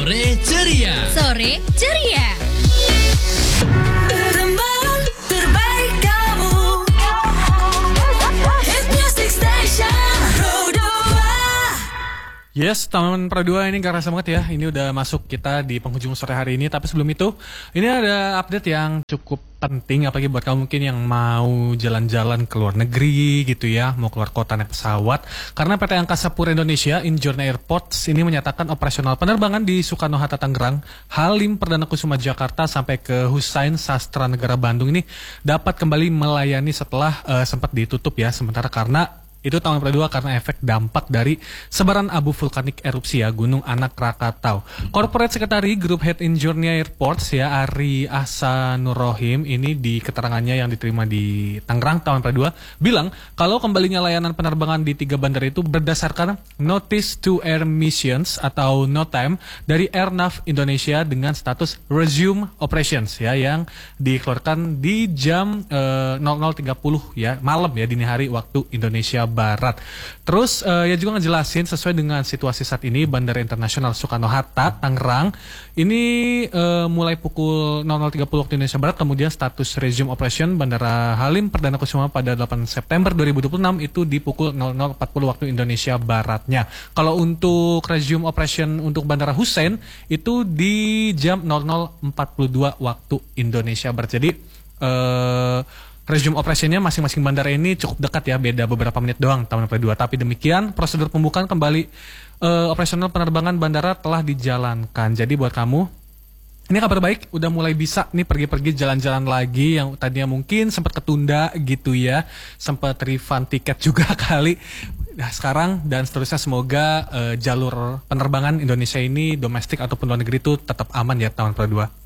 Sore Ceria. Sore Ceria. Teman terbaik kamu. Hit Music Station Pro 2. Yes, teman Pro 2 ini gak rasa banget ya. Ini udah masuk kita di penghujung sore hari ini. Tapi sebelum itu, ini ada update yang cukup penting. Apalagi buat kamu mungkin yang mau jalan-jalan ke luar negeri gitu ya. Mau keluar kota naik pesawat. Karena PT Angkasa Pura Indonesia, Injornia Airports, ini menyatakan operasional penerbangan di Soekarno-Hatta Tangerang, Halim Perdana Kusuma Jakarta sampai ke Husain Sastra Negara Bandung ini dapat kembali melayani setelah sempat ditutup ya. Sementara karena itu tahun kedua karena efek dampak dari sebaran abu vulkanik erupsi ya Gunung Anak Krakatau. Corporate Secretary Group Head Injornia Airports ya Ari Ahsanurohim ini di keterangannya yang diterima di Tangerang tahun kedua bilang kalau kembalinya layanan penerbangan di 3 bandara itu berdasarkan Notice to Air Missions atau NOTAM dari Airnav Indonesia dengan status Resume Operations ya yang dikeluarkan di jam 00.30 ya malam ya dini hari waktu Indonesia Barat. Terus ya juga ngejelasin sesuai dengan situasi saat ini Bandara Internasional Soekarno-Hatta Tangerang ini mulai pukul 00.30 waktu Indonesia Barat, kemudian status resume operation Bandara Halim Perdana Kusuma pada 8 September 2026 itu di pukul 00.40 waktu Indonesia Baratnya. Kalau untuk resume operation untuk Bandara Hussein itu di jam 00.42 waktu Indonesia Barat. Jadi resume operationnya masing-masing bandara ini cukup dekat ya, beda beberapa menit doang tahun kedua. Tapi demikian prosedur pembukaan kembali operasional penerbangan bandara telah dijalankan. Jadi buat kamu, ini kabar baik, udah mulai bisa nih pergi-pergi jalan-jalan lagi yang tadinya mungkin sempat ketunda gitu ya, sempat refund tiket juga kali. Nah sekarang dan seterusnya semoga jalur penerbangan Indonesia ini domestik ataupun luar negeri itu tetap aman ya tahun kedua.